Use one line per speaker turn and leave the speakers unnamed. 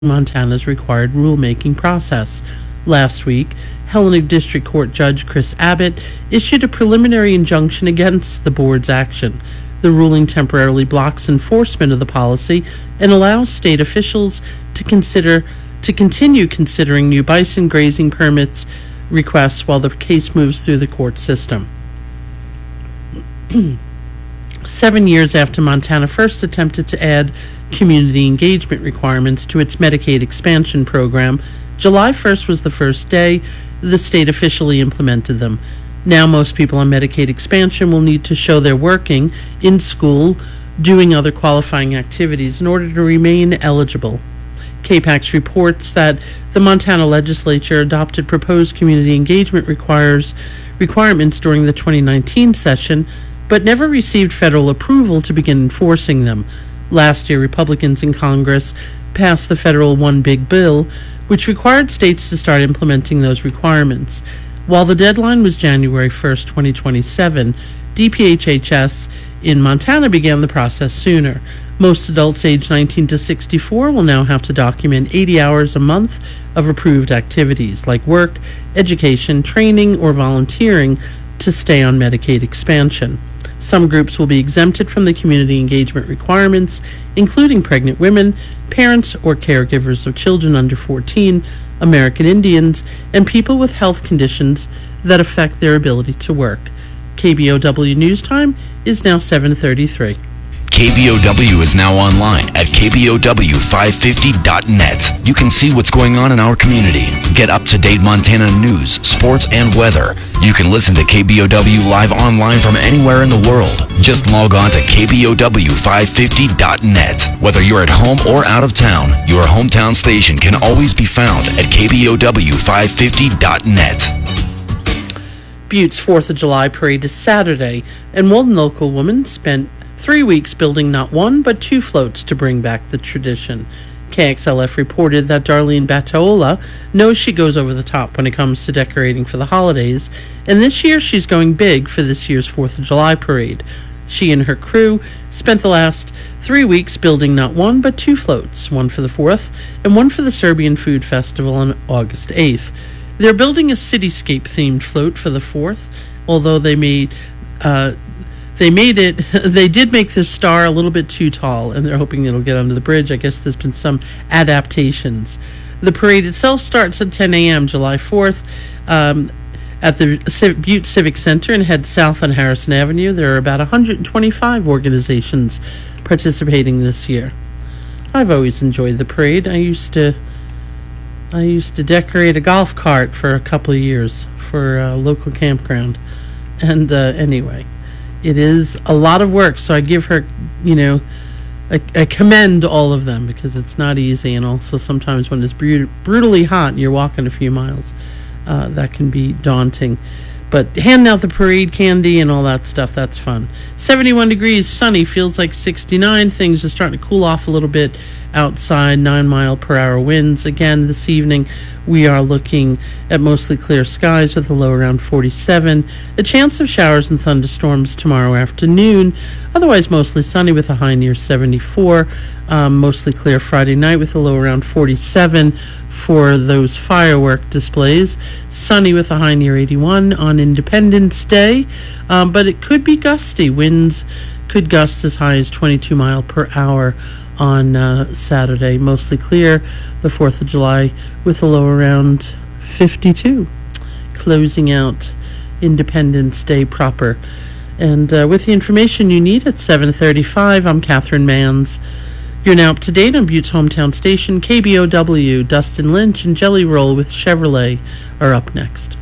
Montana's required rulemaking process. Last week, Helena District Court Judge Chris Abbott issued a preliminary injunction against the board's action. The ruling temporarily blocks enforcement of the policy and allows state officials to continue considering new bison grazing permits requests while the case moves through the court system. 7 years after Montana first attempted to add community engagement requirements to its Medicaid expansion program, July 1st was the first day the state officially implemented them. Now most people on Medicaid expansion will need to show they're working, in school, doing other qualifying activities in order to remain eligible. KPAX reports that the Montana legislature adopted proposed community engagement requirements during the 2019 session, but never received federal approval to begin enforcing them. Last year, Republicans in Congress passed the federal One Big Bill, which required states to start implementing those requirements. While the deadline was January 1st, 2027, DPHHS in Montana began the process sooner. Most adults aged 19 to 64 will now have to document 80 hours a month of approved activities like work, education, training, or volunteering to stay on Medicaid expansion. Some groups will be exempted from the community engagement requirements, including pregnant women, parents or caregivers of children under 14, American Indians, and people with health conditions that affect their ability to work. KBOW News Time is now 7:33.
KBOW is now online at KBOW550.net. You can see what's going on in our community. Get up-to-date Montana news, sports, and weather. You can listen to KBOW live online from anywhere in the world. Just log on to KBOW550.net. Whether you're at home or out of town, your hometown station can always be found at KBOW550.net.
Butte's 4th of July parade is Saturday, and one local woman spent 3 weeks building not one, but two floats to bring back the tradition. KXLF reported that Darlene Bataola knows she goes over the top when it comes to decorating for the holidays, and this year she's going big for this year's 4th of July parade. She and her crew spent the last 3 weeks building not one, but two floats, one for the 4th and one for the Serbian Food Festival on August 8th. They're building a cityscape-themed float for the 4th, although they did make this star a little bit too tall, and they're hoping it'll get under the bridge. I guess there's been some adaptations. The parade itself starts at 10 a.m. July 4th at the Butte Civic Center and heads south on Harrison Avenue. There are about 125 organizations participating this year. I've always enjoyed the parade. I used to decorate a golf cart for a couple of years for a local campground. And anyway, it is a lot of work, so I give her, I commend all of them because it's not easy, and also sometimes when it's brutally hot and you're walking a few miles, that can be daunting. But handing out the parade candy and all that stuff, that's fun. 71 degrees, sunny, feels like 69. Things are starting to cool off a little bit outside, 9-mile-per-hour winds. Again, this evening, we are looking at mostly clear skies with a low around 47. A chance of showers and thunderstorms tomorrow afternoon. Otherwise, mostly sunny with a high near 74. Mostly clear Friday night with a low around 47 for those firework displays. Sunny with a high near 81 on Independence Day. But it could be gusty. Winds could gust as high as 22 mile per hour on Saturday. Mostly clear the 4th of July with a low around 52. Closing out Independence Day proper. And with the information you need at 7:35, I'm Catherine Manns. You're now up to date on Butte's hometown station, KBOW. Dustin Lynch and Jelly Roll with Chevrolet are up next.